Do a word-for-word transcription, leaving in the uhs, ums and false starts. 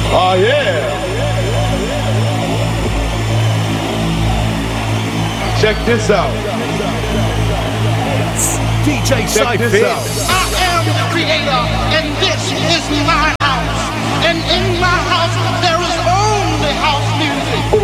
Oh yeah. Check this out. D J Check this Cypher. out. I am the creator